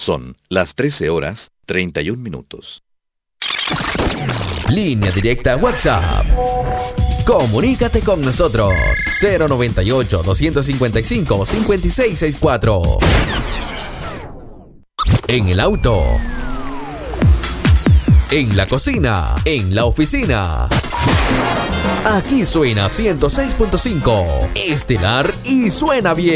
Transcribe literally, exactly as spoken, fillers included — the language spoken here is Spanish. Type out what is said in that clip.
Son las trece horas treinta y un minutos. Línea directa WhatsApp. Comunícate con nosotros. cero noventa y ocho, doscientos cincuenta y cinco, cincuenta y seis sesenta y cuatro. En el auto. En la cocina. En la oficina. Aquí suena ciento seis punto cinco. Estelar y suena bien.